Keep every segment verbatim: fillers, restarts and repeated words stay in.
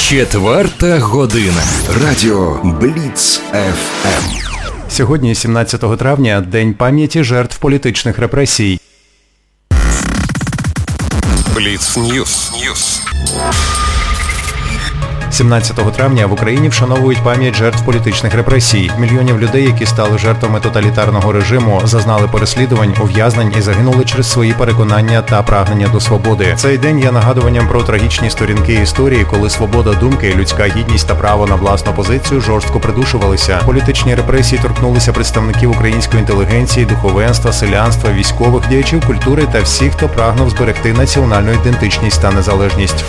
Четверта година. Радіо Бліц еф ем. Сьогодні, сімнадцятого травня, День пам'яті жертв політичних репресій. Бліц Ньюс. сімнадцятого травня в Україні вшановують пам'ять жертв політичних репресій. Мільйонів людей, які стали жертвами тоталітарного режиму, зазнали переслідувань, ув'язнень і загинули через свої переконання та прагнення до свободи. Цей день є нагадуванням про трагічні сторінки історії, коли свобода думки, людська гідність та право на власну позицію жорстко придушувалися. Політичні репресії торкнулися представників української інтелігенції, духовенства, селянства, військових, діячів культури та всіх, хто прагнув зберегти національну ідентичність та незалежність.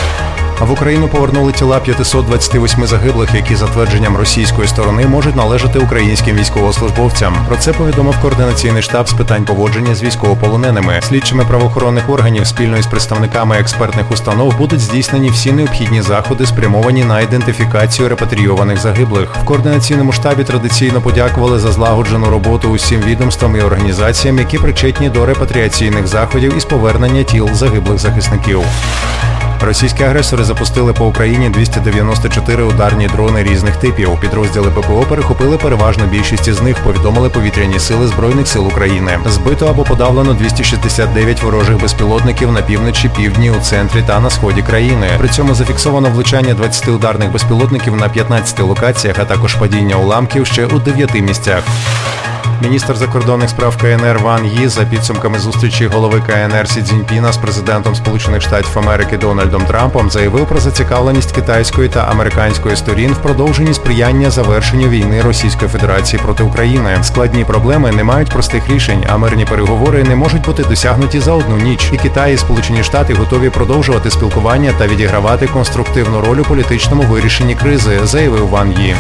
В Україну повернули тіла п'ятсот двадцять вісім загиблих, які за твердженням російської сторони можуть належати українським військовослужбовцям. Про це повідомив Координаційний штаб з питань поводження з військовополоненими. Слідчими правоохоронних органів спільно із представниками експертних установ будуть здійснені всі необхідні заходи, спрямовані на ідентифікацію репатрійованих загиблих. В Координаційному штабі традиційно подякували за злагоджену роботу усім відомствам і організаціям, які причетні до репатріаційних заходів із повернення тіл загиблих захисників. Російські агресори запустили по Україні двісті дев'яносто чотири ударні дрони різних типів. Підрозділи ППО перехопили переважну більшість із них, повідомили повітряні сили Збройних сил України. Збито або подавлено двісті шістдесят дев'ять ворожих безпілотників на півночі, півдні, у центрі та на сході країни. При цьому зафіксовано влучання двадцяти ударних безпілотників на п'ятнадцяти локаціях, а також падіння уламків ще у дев'яти місцях. Міністр закордонних справ КНР Ван Ї за підсумками зустрічі голови КНР Сі Цзіньпіна з президентом Сполучених Штатів Америки Дональдом Трампом заявив про зацікавленість китайської та американської сторін в продовженні сприяння завершенню війни Російської Федерації проти України. Складні проблеми не мають простих рішень, а мирні переговори не можуть бути досягнуті за одну ніч. І Китай, і Сполучені Штати готові продовжувати спілкування та відігравати конструктивну роль у політичному вирішенні кризи, заявив Ван Ї.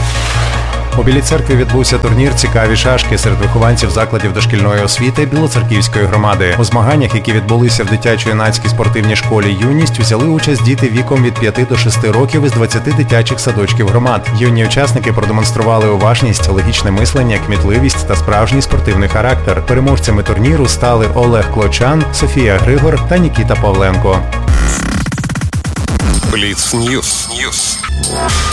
У Білій церкві відбувся турнір «Цікаві шашки» серед вихованців закладів дошкільної освіти Білоцерківської громади. У змаганнях, які відбулися в дитячо-юнацькій спортивній школі «Юність», взяли участь діти віком від п'яти до шести років із двадцяти дитячих садочків громад. Юні учасники продемонстрували уважність, логічне мислення, кмітливість та справжній спортивний характер. Переможцями турніру стали Олег Клочан, Софія Григор та Нікіта Павленко. Бліц Ньюс.